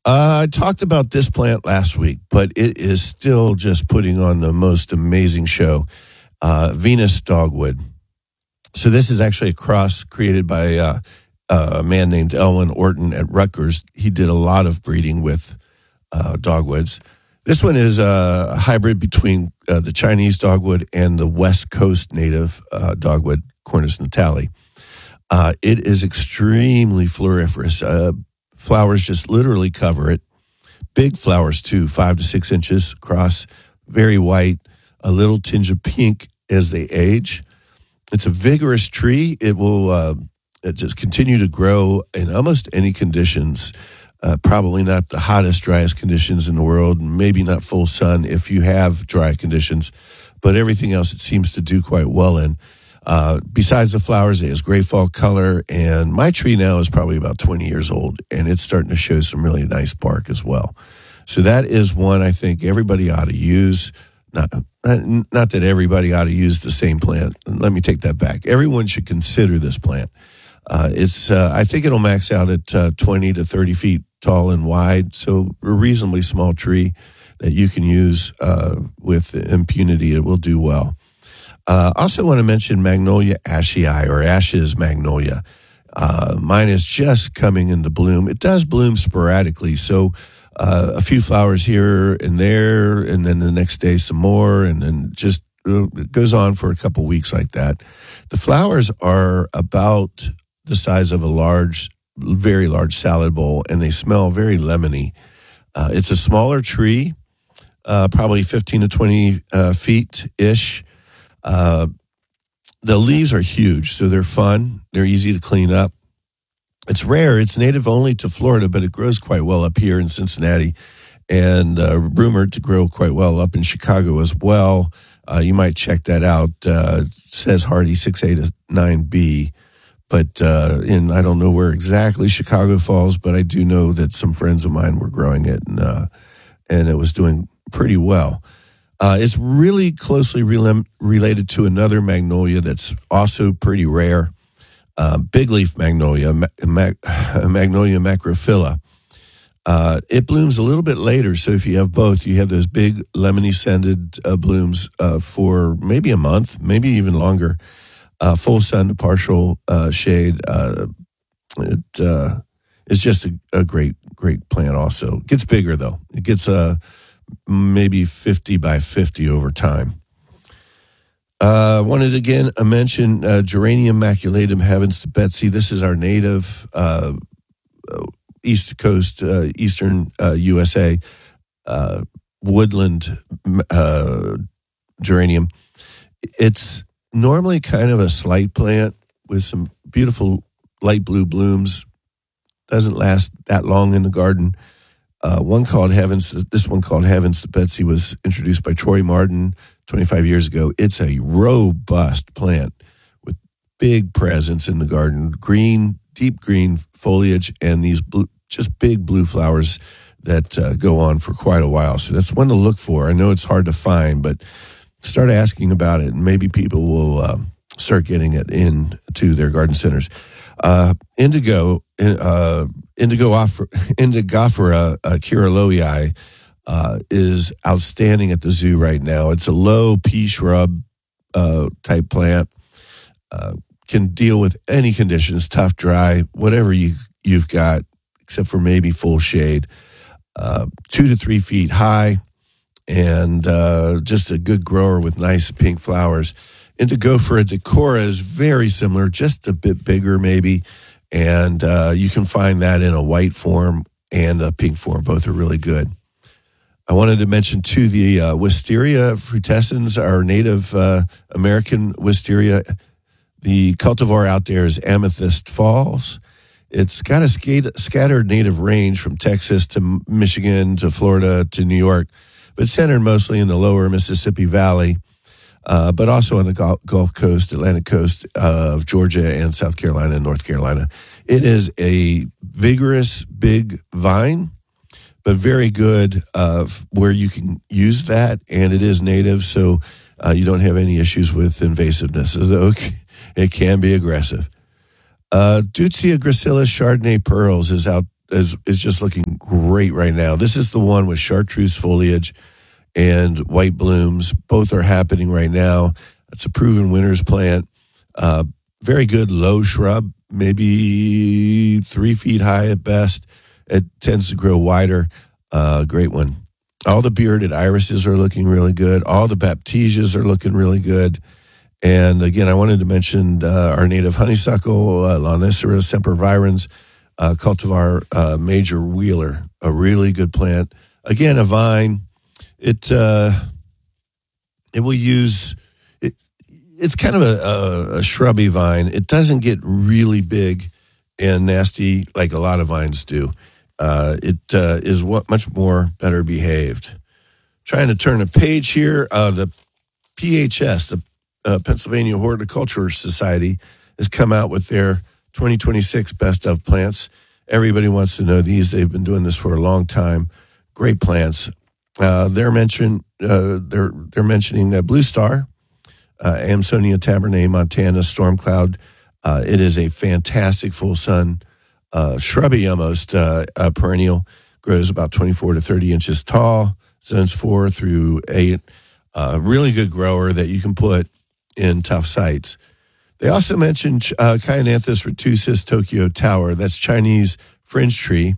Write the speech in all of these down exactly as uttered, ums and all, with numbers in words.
Uh, I talked about this plant last week, but it is still just putting on the most amazing show. Uh, Venus dogwood. So this is actually a cross created by uh, a man named Elwin Orton at Rutgers. He did a lot of breeding with uh, dogwoods. This one is a hybrid between uh, the Chinese dogwood and the West Coast native uh, dogwood, Cornus natale. Uh, it is extremely floriferous. Uh, flowers just literally cover it. Big flowers too, five to six inches across, very white, a little tinge of pink as they age. It's a vigorous tree. It will uh, just continue to grow in almost any conditions. Uh, probably not the hottest, driest conditions in the world, maybe not full sun if you have dry conditions, but everything else it seems to do quite well in. Uh, besides the flowers, it has gray fall color, and my tree now is probably about twenty years old, and it's starting to show some really nice bark as well. So that is one I think everybody ought to use. Not, not, not that everybody ought to use the same plant. Let me take that back. Everyone should consider this plant. Uh, it's uh, I think it'll max out at uh, twenty to thirty feet tall and wide, so a reasonably small tree that you can use uh, with impunity. It will do well. I uh, also want to mention Magnolia ashii, or Ashes magnolia. Uh, mine is just coming into bloom. It does bloom sporadically, so uh, a few flowers here and there, and then the next day some more, and then just uh, it goes on for a couple weeks like that. The flowers are about the size of a large, very large salad bowl, and they smell very lemony. Uh, it's a smaller tree, uh, probably fifteen to twenty uh, feet-ish. Uh, the leaves are huge, so they're fun. They're easy to clean up. It's rare. It's native only to Florida, but it grows quite well up here in Cincinnati, and uh, rumored to grow quite well up in Chicago as well. Uh, you might check that out. Uh, it says hardy six A to nine B, but uh, in I don't know where exactly Chicago falls, but I do know that some friends of mine were growing it, and uh, and it was doing pretty well. Uh, it's really closely rel- related to another magnolia that's also pretty rare, uh, big leaf magnolia, ma- ma- Magnolia macrophylla. Uh, it blooms a little bit later, so if you have both, you have those big lemony scented uh, blooms uh, for maybe a month, maybe even longer. Uh, full sun to partial uh, shade. Uh, it uh, is just a, a great, great plant. Also, it gets bigger though. It gets a uh, maybe fifty by fifty over time. I uh, wanted to again uh, mention uh, Geranium maculatum heavens to Betsy. This is our native uh, East Coast, uh, Eastern uh, U S A uh, woodland uh, geranium. It's normally kind of a slight plant with some beautiful light blue blooms. Doesn't last that long in the garden. Uh, one called Heavens, this one called Heavens to Betsy was introduced by Troy Martin twenty-five years ago. It's a robust plant with big presence in the garden, green, deep green foliage, and these blue, just big blue flowers that uh, go on for quite a while. So that's one to look for. I know it's hard to find, but start asking about it, and maybe people will uh, start getting it into their garden centers. Uh, indigo, uh, Indigofera, Indigofera uh, Kirillowii uh, is outstanding at the zoo right now. It's a low pea shrub uh, type plant. Uh, can deal with any conditions, tough, dry, whatever you, you've got, except for maybe full shade. Uh, two to three feet high, and uh, just a good grower with nice pink flowers. Indigofera decora is very similar, just a bit bigger maybe. And uh, you can find that in a white form and a pink form. Both are really good. I wanted to mention, too, the uh, Wisteria frutescens, our native uh, American wisteria. The cultivar out there is Amethyst Falls. It's got a scat- scattered native range from Texas to Michigan to Florida to New York, but centered mostly in the lower Mississippi Valley. Uh, but also on the Gulf Coast, Atlantic coast of Georgia and South Carolina and North Carolina. It is a vigorous, big vine, but very good uh, where you can use that, and it is native, so uh, you don't have any issues with invasiveness, although it can be aggressive. Uh, Deutzia gracilis Chardonnay Pearls is out is, is just looking great right now. This is the one with chartreuse foliage and white blooms. Both are happening right now. It's a proven winter's plant. Uh, very good low shrub, maybe three feet high at best. It tends to grow wider. Uh, great one. All the bearded irises are looking really good. All the baptisias are looking really good. And again, I wanted to mention uh, our native honeysuckle, uh, Lonicera sempervirens, uh, cultivar uh, major wheeler, a really good plant. Again, a vine. It uh, it will use it. It's kind of a, a, a shrubby vine. It doesn't get really big and nasty like a lot of vines do. Uh, it uh, is what much more better behaved. Trying to turn a page here. Uh, the P H S, the uh, Pennsylvania Horticulture Society, has come out with their twenty twenty-six best of plants. Everybody wants to know these. They've been doing this for a long time. Great plants. Uh, they're mentioned. Uh, they're they're mentioning uh, Blue Star, uh, Amsonia tabernae montana storm cloud. Uh, it is a fantastic full sun, uh, shrubby almost uh, uh, perennial. Grows about twenty-four to thirty inches tall. Zones four through eight. Uh, really good grower that you can put in tough sites. They also mentioned uh, Chionanthus retusis Tokyo Tower. That's Chinese fringe tree.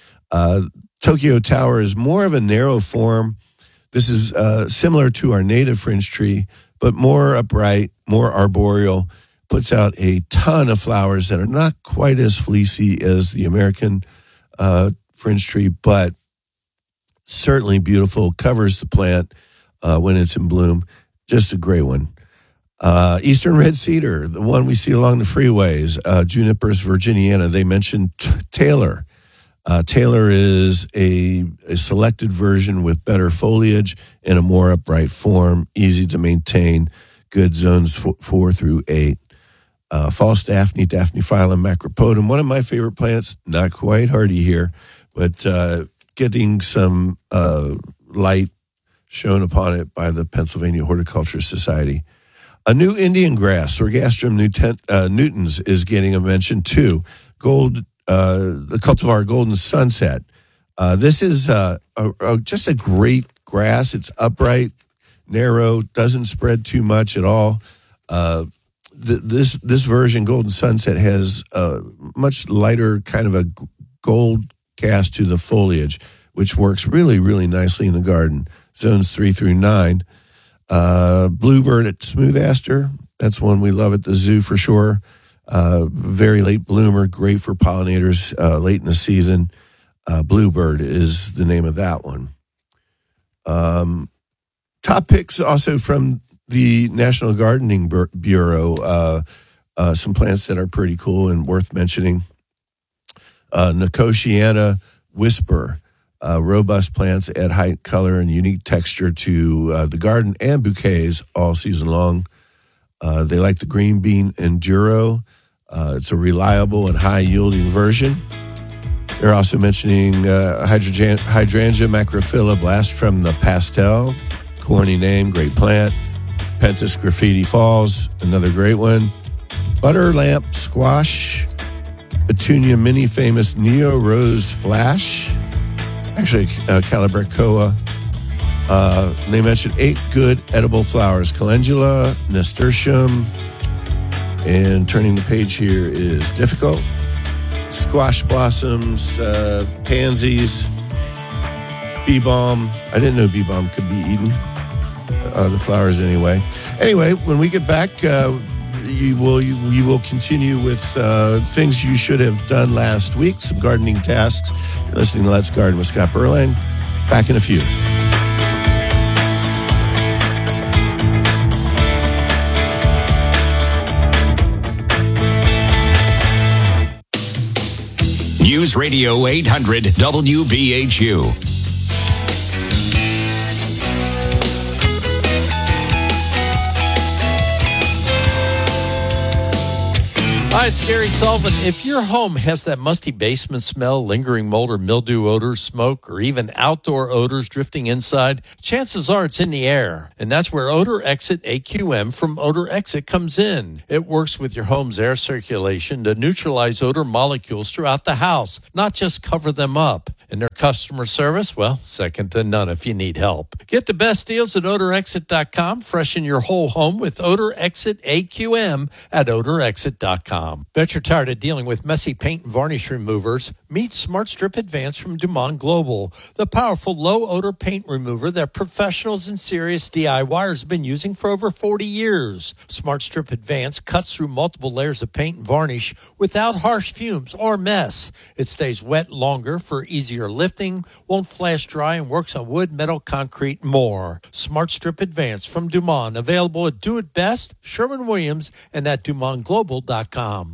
Uh, Tokyo Tower is more of a narrow form. This is uh, similar to our native fringe tree, but more upright, more arboreal, puts out a ton of flowers that are not quite as fleecy as the American uh, fringe tree, but certainly beautiful, covers the plant uh, when it's in bloom. Just a great one. Uh, Eastern red cedar, the one we see along the freeways, uh, Junipers virginiana. They mentioned t- Taylor. Uh, Taylor is a, a selected version with better foliage and a more upright form, easy to maintain, good zones f- four through eight. Uh, false Daphne, Daphne-phyllum macropodum, one of my favorite plants, not quite hardy here, but uh, getting some uh, light shown upon it by the Pennsylvania Horticulture Society. A new Indian grass, Sorghastrum newten, uh, nutans, is getting a mention too. Gold, uh, the cultivar Golden Sunset. Uh, this is uh, a, a, just a great grass. It's upright, narrow, doesn't spread too much at all. Uh, th- this this version, Golden Sunset, has a much lighter kind of a gold cast to the foliage, which works really, really nicely in the garden. Zones three through nine. Uh, Bluebird at Smooth Aster. That's one we love at the zoo for sure. Uh, very late bloomer, great for pollinators uh, late in the season. Uh, Bluebird is the name of that one. Um, top picks also from the National Gardening Bureau. Uh, uh, some plants that are pretty cool and worth mentioning. Uh, Nicotiana Whisper. Uh, robust plants add height, color, and unique texture to uh, the garden and bouquets all season long. Uh, they like the green bean Enduro. Uh, it's a reliable and high-yielding version. They're also mentioning uh, hydrogen- Hydrangea macrophylla blast from the pastel. Corny name, great plant. Pentas graffiti falls, another great one. Butter lamp squash. Petunia mini famous Neo Rose Flash. Actually, uh, Calibrachoa. Uh, they mentioned eight good edible flowers. Calendula, nasturtium, and turning the page here is difficult. Squash blossoms, uh, pansies, bee balm. I didn't know bee balm could be eaten. Uh, the flowers anyway. Anyway, when we get back, uh, you will you, you will continue with uh, things you should have done last week, some gardening tasks. You're listening to Let's Garden with Scott Berline. Back in a few. News Radio eight hundred W V H U. Hi, it's Gary Sullivan. If your home has that musty basement smell, lingering mold or mildew odors, smoke, or even outdoor odors drifting inside, chances are it's in the air. And that's where Odor Exit A Q M from Odor Exit comes in. It works with your home's air circulation to neutralize odor molecules throughout the house, not just cover them up. And their customer service, well, second to none if you need help. Get the best deals at odor exit dot com. Freshen your whole home with Odor Exit A Q M at odor exit dot com. Bet you're tired of dealing with messy paint and varnish removers? Meet Smart Strip Advanced from Dumont Global, the powerful low-odor paint remover that professionals and serious DIYers have been using for over forty years. Smart Strip Advanced cuts through multiple layers of paint and varnish without harsh fumes or mess. It stays wet longer for easier lifting, won't flash dry, and works on wood, metal, concrete, and more. Smart Strip Advanced from Dumont, available at Do It Best, Sherwin-Williams, and at dumont global dot com.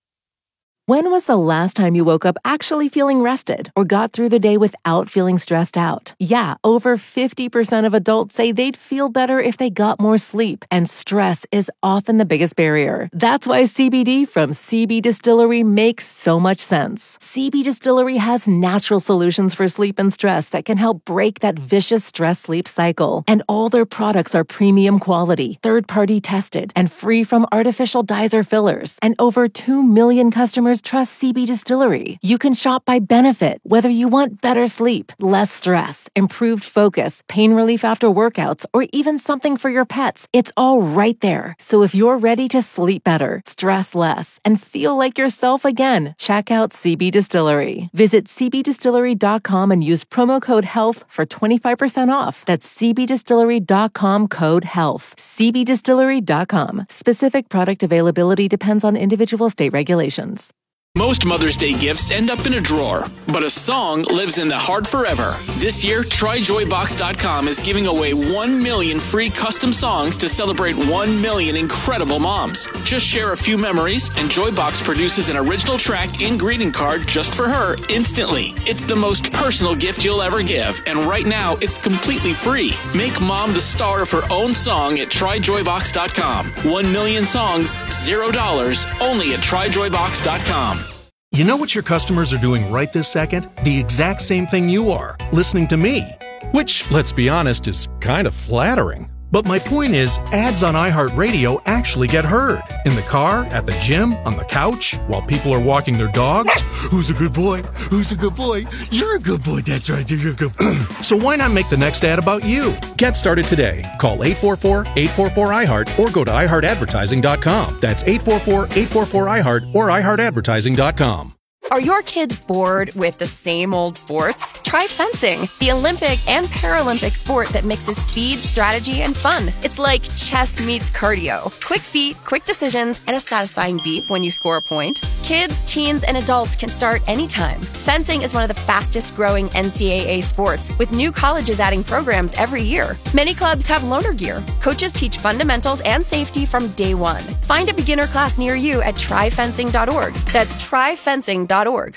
When was the last time you woke up actually feeling rested or got through the day without feeling stressed out? Yeah, over fifty percent of adults say they'd feel better if they got more sleep, and stress is often the biggest barrier. That's why C B D from C B Distillery makes so much sense. C B Distillery has natural solutions for sleep and stress that can help break that vicious stress-sleep cycle. And all their products are premium quality, third-party tested, and free from artificial dyes or fillers. And over two million customers trust C B Distillery. You can shop by benefit, whether you want better sleep, less stress, improved focus, pain relief after workouts, or even something for your pets. It's all right there. So if you're ready to sleep better, stress less, and feel like yourself again, check out C B Distillery. Visit c b distillery dot com and use promo code HEALTH for twenty-five percent off. That's c b distillery dot com code HEALTH. c b distillery dot com. Specific product availability depends on individual state regulations. Most Mother's Day gifts end up in a drawer, but a song lives in the heart forever. This year, try joy box dot com is giving away one million free custom songs to celebrate one million incredible moms. Just share a few memories, and Joybox produces an original track and greeting card just for her instantly. It's the most personal gift you'll ever give, and right now, it's completely free. Make mom the star of her own song at try joy box dot com. One million songs, zero dollars, only at try joy box dot com. You know what your customers are doing right this second? The exact same thing you are, listening to me. Which, let's be honest, is kind of flattering. But my point is, ads on iHeartRadio actually get heard. In the car, at the gym, on the couch, while people are walking their dogs. Who's a good boy? Who's a good boy? You're a good boy, that's right, you're a good boy. So why not make the next ad about you? Get started today. Call eight four four, eight four four, I heart or go to i heart advertising dot com. That's eight four four, eight four four, I heart or i heart advertising dot com. Are your kids bored with the same old sports? Try fencing, the Olympic and Paralympic sport that mixes speed, strategy, and fun. It's like chess meets cardio. Quick feet, quick decisions, and a satisfying beep when you score a point. Kids, teens, and adults can start anytime. Fencing is one of the fastest growing N C double A sports, with new colleges adding programs every year. Many clubs have loaner gear. Coaches teach fundamentals and safety from day one. Find a beginner class near you at try fencing dot org. That's try fencing dot org.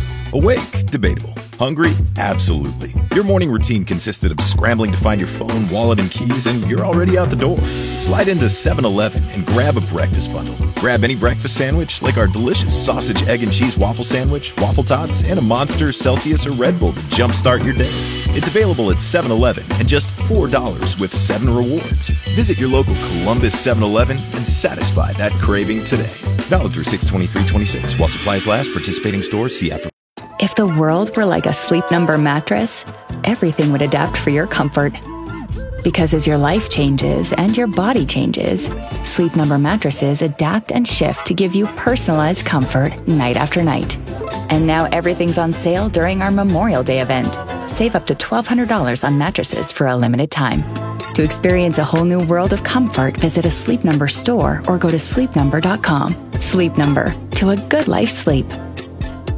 Awake? Debatable. Hungry? Absolutely. Your morning routine consisted of scrambling to find your phone, wallet, and keys, and you're already out the door. Slide into seven eleven and grab a breakfast bundle. Grab any breakfast sandwich, like our delicious sausage, egg, and cheese waffle sandwich, waffle tots, and a Monster, Celsius, or Red Bull to jumpstart your day. It's available at seven eleven and just four dollars with seven rewards. Visit your local Columbus seven eleven and satisfy that craving today. Valid through six twenty-three twenty-six. While supplies last, participating stores, see app for. If the world were like a Sleep Number mattress, everything would adapt for your comfort. Because as your life changes and your body changes, Sleep Number mattresses adapt and shift to give you personalized comfort night after night. And now everything's on sale during our Memorial Day event. Save up to twelve hundred dollars on mattresses for a limited time. To experience a whole new world of comfort, visit a Sleep Number store or go to sleep number dot com. Sleep Number, to a good life sleep.